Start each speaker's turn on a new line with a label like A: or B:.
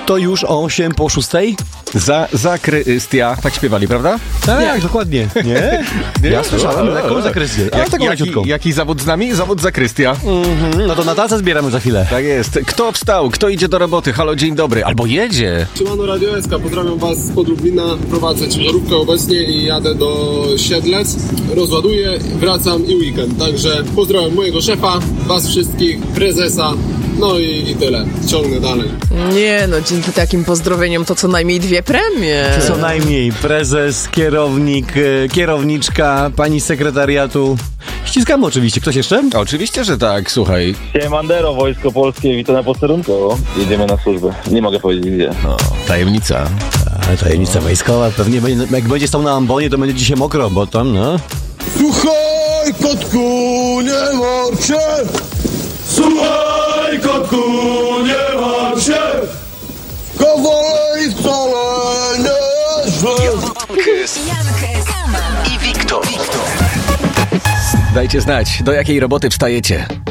A: To już 8 po 6?
B: Zakrystia. Tak śpiewali, prawda?
A: Tak, dokładnie. Nie? Ja słyszałem lekką zakrystię.
B: Jaki zawód z nami? Zawód zakrystia.
A: No to na tacę zbieramy za chwilę.
B: Tak jest. Kto wstał? Kto idzie do roboty? Halo, dzień dobry. Albo jedzie.
C: Siemano Radio SK, pozdrawiam was spod Lublina. Prowadzę ciężarówkę obecnie i jadę do Siedlec. Rozładuję, wracam i weekend. Także pozdrawiam mojego szefa, was wszystkich, prezesa. No i tyle. Ciągnę dalej.
D: Nie no, dzięki takim pozdrowieniom to co najmniej 2 premie.
A: Co najmniej prezes, kierownik, kierowniczka, pani z sekretariatu. Ściskamy oczywiście. Ktoś jeszcze?
B: Oczywiście, że tak. Słuchaj.
E: Siemandero, Wojsko Polskie, witam na posterunku. Jedziemy na służbę. Nie mogę powiedzieć gdzie.
B: No, tajemnica.
A: Tajemnica wojskowa. Pewnie jak będzie stał na ambonie, to będzie dzisiaj mokro, bo tam, no.
F: Słuchaj, kotku, nie martw się! Słuchaj, kotku, nie martw się! Kowalej wcale nie źle!
G: Jankes i Wiktor.
B: Dajcie znać, do jakiej roboty wstajecie.